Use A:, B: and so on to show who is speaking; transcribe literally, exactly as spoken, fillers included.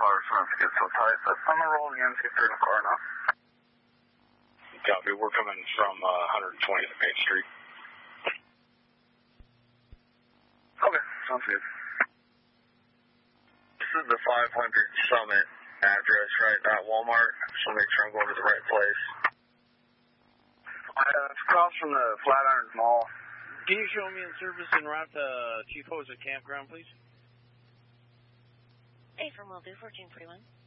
A: cars starting to get so tight. So I'm going to roll again, see if they're in the car now.
B: Copy. We're coming from uh, one twentieth Main Street.
A: Okay, sounds good. This is the five hundred Summit address, right? Not Walmart. So make sure I'm going to the right place. Uh, it's across from the Flatiron Mall.
C: Can you show me in service en route to Chief Jose Campground, please?
D: A from will do, fourteen forty-one.